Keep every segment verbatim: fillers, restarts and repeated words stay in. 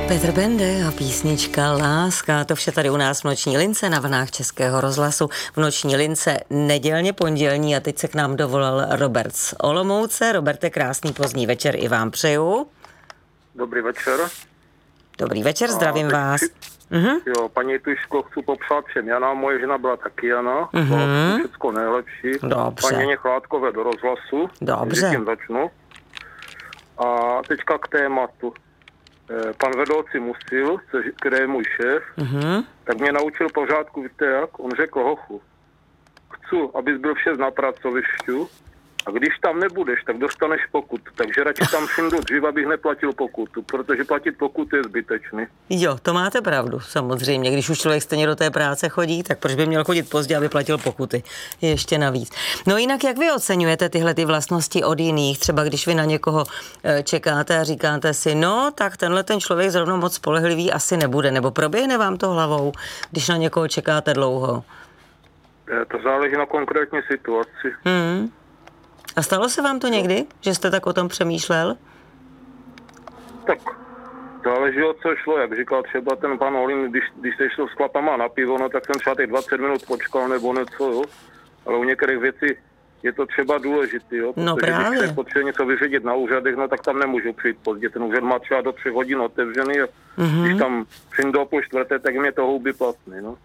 Petr Bende a písnička Láska. To vše tady u nás v Noční lince na vlnách Českého rozhlasu. V Noční lince nedělně pondělní a teď se k nám dovolal Robert z Olomouce. Roberte, krásný pozdní večer i vám přeju. Dobrý večer. Dobrý večer, zdravím a vás. Si, uh-huh. Jo, paní Tuško, chci popřát všem Jana, moje žena byla taky Jana. Uh-huh. Všechno nejlepší. Dobře. Paní Chládkové do rozhlasu. Dobře. Tím začnu. A teďka k tématu. Pan vedoucí Musil, který je můj šéf, uh-huh. tak mě naučil pořádku, víte jak? On řekl, hochu, chci, abys byl vše na pracovišťu a když tam nebudeš, tak dostaneš pokutu. Takže radši tam všimnu dřív, abych neplatil pokutu, protože platit pokutu je zbytečný. Jo, to máte pravdu, samozřejmě. Když už člověk stejně do té práce chodí, tak proč by měl chodit pozdě, aby platil pokuty? Ještě navíc. No jinak, jak vy oceňujete tyhle ty vlastnosti od jiných? Třeba když vy na někoho čekáte a říkáte si, no, tak tenhle ten člověk zrovna moc spolehlivý asi nebude, nebo proběhne vám to hlavou, když na někoho čekáte dlouho? To záleží na konkrétní situaci. Hmm. A stalo se vám to někdy, že jste tak o tom přemýšlel? Tak záleží, o co šlo, jak říkal třeba ten pan Olin, když, když se šlo s chlapama na pivo, no tak jsem třeba těch dvacet minut počkal nebo něco, jo. Ale u některých věcí je to třeba důležité, jo. No protože právě. když se potřebuje něco vyřídit na úřadech, no tak tam nemůžu přijít pozdě. Ten úřad má třeba do třech hodin otevřený a mm-hmm. když tam přijdu do půl čtvrté, tak mě to houby platný, no.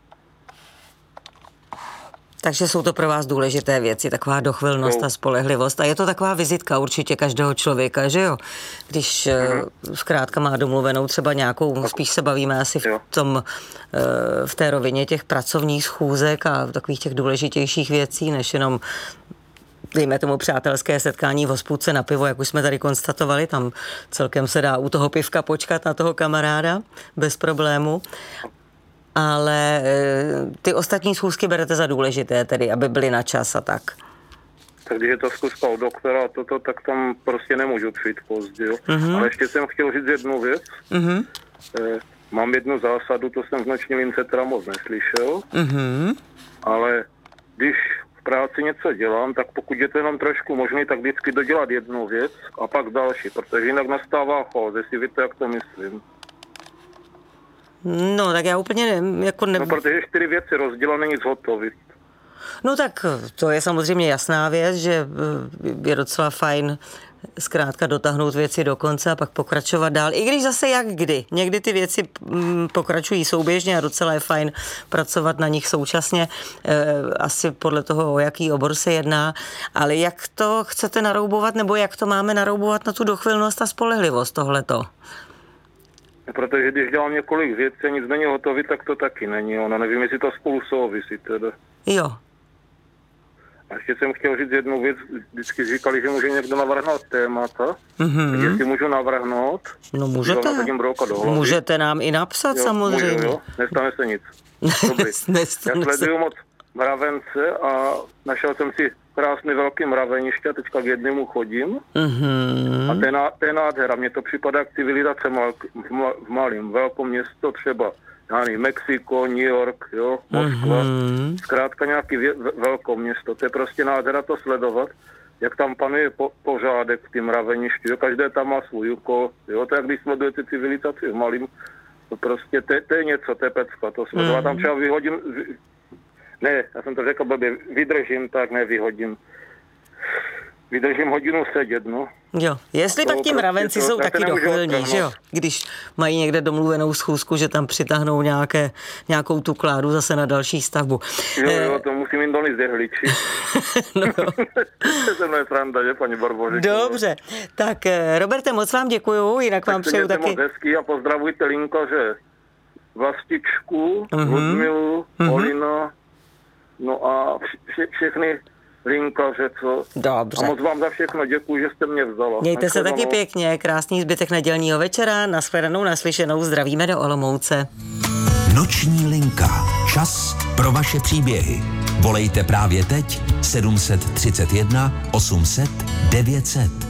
Takže jsou to pro vás důležité věci, taková dochvilnost a spolehlivost. A je to taková vizitka určitě každého člověka, že jo? Když mm-hmm. zkrátka má domluvenou třeba nějakou, spíš se bavíme asi v tom, v té rovině těch pracovních schůzek a takových těch důležitějších věcí, než jenom dejme tomu přátelské setkání v hospůdce na pivo, jak už jsme tady konstatovali, tam celkem se dá u toho pivka počkat na toho kamaráda bez problému. Ale ty ostatní schůzky berete za důležité, tedy aby byly na čas a tak. Tak když je to zkuska od doktora a toto, tak tam prostě nemůžu přijít pozdě. Uh-huh. Ale ještě jsem chtěl říct jednu věc. Uh-huh. E, mám jednu zásadu, to jsem v Noční lince teda moc neslyšel, uh-huh. ale když v práci něco dělám, tak pokud je to jenom trošku možný, tak vždycky dodělat jednu věc a pak další, protože jinak nastává chaos, jestli víte, jak to myslím. No, tak já úplně ne, jako ne... No, protože čtyři věci rozdělané, nic hotový. No tak to je samozřejmě jasná věc, že je docela fajn zkrátka dotáhnout věci do konce a pak pokračovat dál. I když zase jak kdy. Někdy ty věci pokračují souběžně a docela je fajn pracovat na nich současně. Asi podle toho, o jaký obor se jedná. Ale jak to chcete naroubovat, nebo jak to máme naroubovat na tu dochvilnost a spolehlivost tohleto? Protože když dělám několik věcí a nic není hotový, tak to taky není. Ono nevím, jestli to spolu souvisí teda. Jo. A ještě jsem chtěl říct jednu věc. Vždycky říkali, že může někdo navrhnout témata. Mm-hmm. Tak jestli můžu navrhnout. No můžete. Můžete nám i napsat, jo, samozřejmě. Můžu, jo. Nestane se nic. Dobrý. Já sleduju moc mravence a našel jsem si krásný velký mraveniště a teďka k jednému chodím. Mm-hmm. A ten, ten nádhera, mně to připadá jak civilizace mal, v malém, velkom město třeba, já nevím, Mexiko, New York, jo, Moskva, mm-hmm. zkrátka nějaký vě, velké město, to je prostě nádhera to sledovat, jak tam panuje po, pořádek v tím mraveništi, jo, každé tam má svůj úkol, jo, to jak když sledujete civilizaci v malém, to prostě, to, to je něco, to je pecka, to sledovat, mm-hmm. tam třeba vyhodím, ne, já jsem to řekl blbě, vydržím, tak nevyhodím. Vydržím hodinu sedět, no. Jo, jestli to pak ti mravenci jsou tak taky dochvilní, že jo? Když mají někde domluvenou schůzku, že tam přitáhnou nějaké, nějakou tu kládu zase na další stavbu. Jo, jo, to musím jim donést jehličí. No. To se mnou sranda, že, paní Barbořiku? Dobře, tak Roberte, moc vám děkuju, jinak vám přeju taky... moc hezký a pozdravujte Linkaře, Vlastičku, mm-hmm. Ludmilu, mm-hmm. Olina, no a vše, všechny linkaře, co? Dobře. A moc vám za všechno děkuji, že jste mě vzala. Mějte se taky pěkně, krásný zbytek nedělního večera, nashledanou, naslyšenou, zdravíme do Olomouce. Noční linka. Čas pro vaše příběhy. Volejte právě teď sedm set třicet jedna osm set devět set.